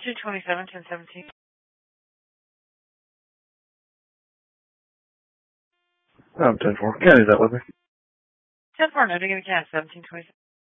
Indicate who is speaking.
Speaker 1: 227, 1017.
Speaker 2: 10-4. Candy's that with me.
Speaker 1: 10-4, no, to get a cat, 1727.